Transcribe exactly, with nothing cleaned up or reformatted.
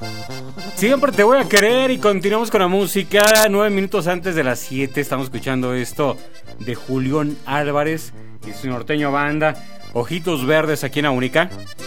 Siempre te voy a querer y continuamos con la música. Nueve minutos antes de las siete estamos escuchando esto de Julián Álvarez y su norteño banda Ojitos Verdes aquí en la Única.